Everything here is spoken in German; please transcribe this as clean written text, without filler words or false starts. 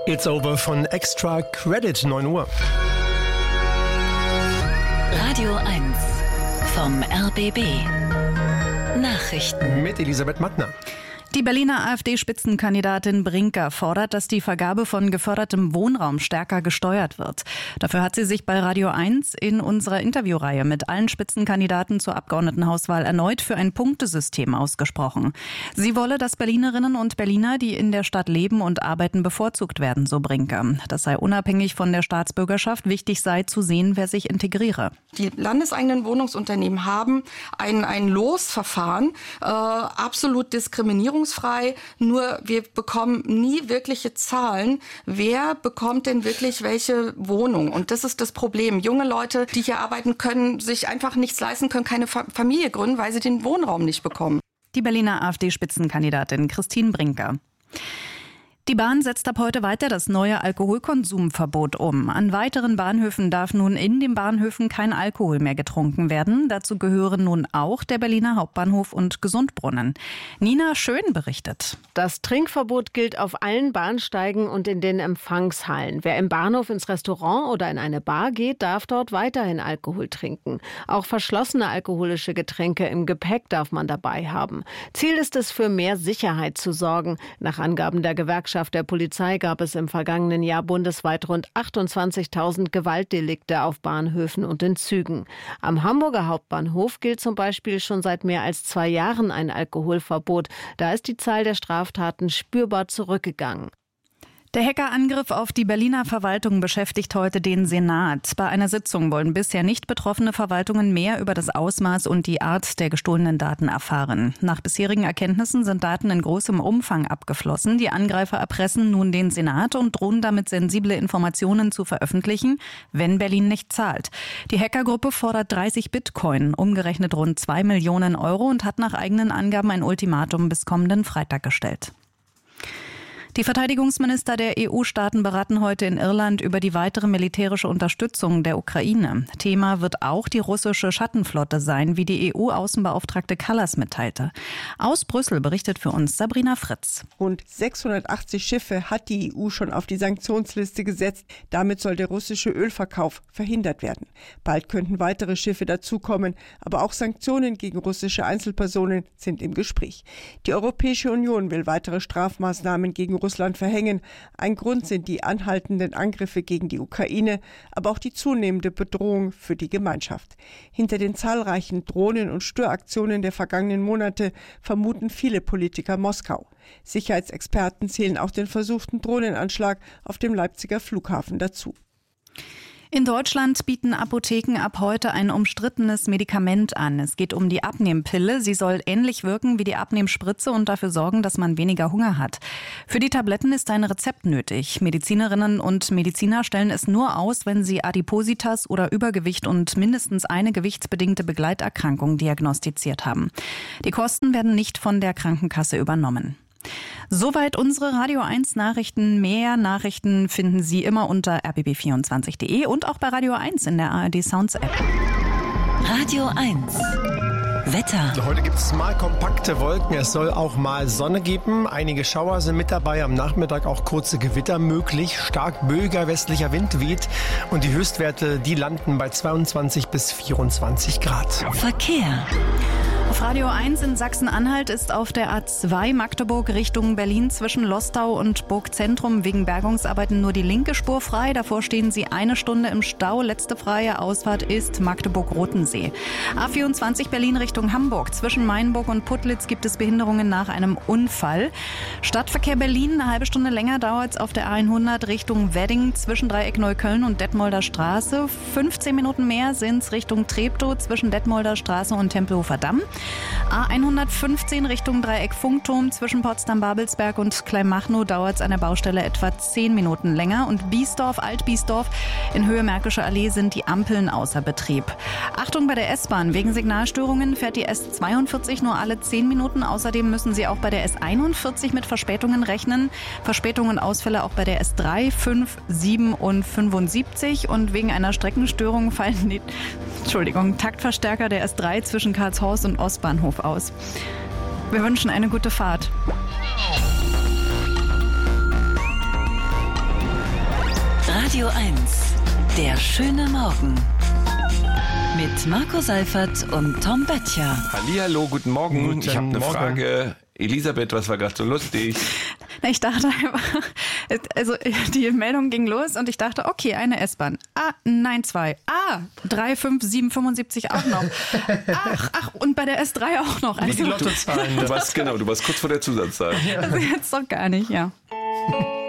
It's over von Extra Credit, 9 Uhr. Radio 1 vom RBB. Nachrichten Mit Elisabeth Mattner. Die Berliner AfD-Spitzenkandidatin Brinker fordert, dass die Vergabe von gefördertem Wohnraum stärker gesteuert wird. Dafür hat sie sich bei Radio 1 in unserer Interviewreihe mit allen Spitzenkandidaten zur Abgeordnetenhauswahl erneut für ein Punktesystem ausgesprochen. Sie wolle, dass Berlinerinnen und Berliner, die in der Stadt leben und arbeiten, bevorzugt werden, so Brinker. Das sei unabhängig von der Staatsbürgerschaft. Wichtig sei zu sehen, wer sich integriere. Die landeseigenen Wohnungsunternehmen haben ein Losverfahren, absolut diskriminierungsfrei. Nur wir bekommen nie wirkliche Zahlen. Wer bekommt denn wirklich welche Wohnung? Und das ist das Problem. Junge Leute, die hier arbeiten, können sich einfach nichts leisten, können keine Familie gründen, weil sie den Wohnraum nicht bekommen. Die Berliner AfD-Spitzenkandidatin Christine Brinker. Die Bahn setzt ab heute weiter das neue Alkoholkonsumverbot um. An weiteren Bahnhöfen darf nun in den Bahnhöfen kein Alkohol mehr getrunken werden. Dazu gehören nun auch der Berliner Hauptbahnhof und Gesundbrunnen. Nina Schön berichtet. Das Trinkverbot gilt auf allen Bahnsteigen und in den Empfangshallen. Wer im Bahnhof ins Restaurant oder in eine Bar geht, darf dort weiterhin Alkohol trinken. Auch verschlossene alkoholische Getränke im Gepäck darf man dabei haben. Ziel ist es, für mehr Sicherheit zu sorgen. Nach Angaben der Gewerkschaft der Polizei gab es im vergangenen Jahr bundesweit rund 28.000 Gewaltdelikte auf Bahnhöfen und in Zügen. Am Hamburger Hauptbahnhof gilt zum Beispiel schon seit mehr als 2 Jahren ein Alkoholverbot. Da ist die Zahl der Straftaten spürbar zurückgegangen. Der Hackerangriff auf die Berliner Verwaltung beschäftigt heute den Senat. Bei einer Sitzung wollen bisher nicht betroffene Verwaltungen mehr über das Ausmaß und die Art der gestohlenen Daten erfahren. Nach bisherigen Erkenntnissen sind Daten in großem Umfang abgeflossen. Die Angreifer erpressen nun den Senat und drohen damit, sensible Informationen zu veröffentlichen, wenn Berlin nicht zahlt. Die Hackergruppe fordert 30 Bitcoin, umgerechnet rund 2 Millionen Euro, und hat nach eigenen Angaben ein Ultimatum bis kommenden Freitag gestellt. Die Verteidigungsminister der EU-Staaten beraten heute in Irland über die weitere militärische Unterstützung der Ukraine. Thema wird auch die russische Schattenflotte sein, wie die EU-Außenbeauftragte Kallas mitteilte. Aus Brüssel berichtet für uns Sabrina Fritz. Rund 680 Schiffe hat die EU schon auf die Sanktionsliste gesetzt. Damit soll der russische Ölverkauf verhindert werden. Bald könnten weitere Schiffe dazukommen, aber auch Sanktionen gegen russische Einzelpersonen sind im Gespräch. Die Europäische Union will weitere Strafmaßnahmen gegen Russland verhängen. Ein Grund sind die anhaltenden Angriffe gegen die Ukraine, aber auch die zunehmende Bedrohung für die Gemeinschaft. Hinter den zahlreichen Drohnen- und Störaktionen der vergangenen Monate vermuten viele Politiker Moskau. Sicherheitsexperten zählen auch den versuchten Drohnenanschlag auf dem Leipziger Flughafen dazu. In Deutschland bieten Apotheken ab heute ein umstrittenes Medikament an. Es geht um die Abnehmpille. Sie soll ähnlich wirken wie die Abnehmspritze und dafür sorgen, dass man weniger Hunger hat. Für die Tabletten ist ein Rezept nötig. Medizinerinnen und Mediziner stellen es nur aus, wenn sie Adipositas oder Übergewicht und mindestens eine gewichtsbedingte Begleiterkrankung diagnostiziert haben. Die Kosten werden nicht von der Krankenkasse übernommen. Soweit unsere Radio 1 Nachrichten. Mehr Nachrichten finden Sie immer unter rbb24.de und auch bei Radio 1 in der ARD Sounds App. Radio 1 Wetter. Heute gibt es mal kompakte Wolken. Es soll auch mal Sonne geben. Einige Schauer sind mit dabei. Am Nachmittag auch kurze Gewitter möglich. Stark böiger westlicher Wind weht. Und die Höchstwerte, die landen bei 22 bis 24 Grad. Verkehr. Auf Radio 1 in Sachsen-Anhalt ist auf der A2 Magdeburg Richtung Berlin zwischen Lostau und Burgzentrum wegen Bergungsarbeiten nur die linke Spur frei. Davor stehen Sie 1 Stunde im Stau. Letzte freie Ausfahrt ist Magdeburg-Rotensee. A24 Berlin Richtung Hamburg. Zwischen Mainburg und Putlitz gibt es Behinderungen nach einem Unfall. Stadtverkehr Berlin, eine halbe Stunde länger dauert es auf der A100 Richtung Wedding zwischen Dreieck Neukölln und Detmolder Straße. 15 Minuten mehr sind es Richtung Treptow zwischen Detmolder Straße und Tempelhofer Damm. A115 Richtung Dreieck Funkturm zwischen Potsdam-Babelsberg und Kleinmachnow dauert es an der Baustelle etwa 10 Minuten länger. Und Biesdorf, Alt-Biesdorf in Höhe Märkische Allee sind die Ampeln außer Betrieb. Achtung bei der S-Bahn, wegen Signalstörungen fährt die S42 nur alle 10 Minuten. Außerdem müssen Sie auch bei der S41 mit Verspätungen rechnen. Verspätungen und Ausfälle auch bei der S3, 5, 7 und 75. Und wegen einer Streckenstörung fallen die Taktverstärker der S3 zwischen Karlshorst und Ostbahnhof aus. Wir wünschen eine gute Fahrt. Radio 1, der schöne Morgen. Mit Marco Seifert und Tom Böttcher. Hallihallo, guten Morgen. Ich habe eine Frage. Elisabeth, was war gerade so lustig? Ich dachte einfach, also die Meldung ging los und ich dachte, okay, eine S-Bahn. Nein, 2. 3, 5, 7, 75 auch noch. Ach, und bei der S3 auch noch. Wie die Lottozahlen. Du warst kurz vor der Zusatzzahl. Also jetzt doch gar nicht, ja.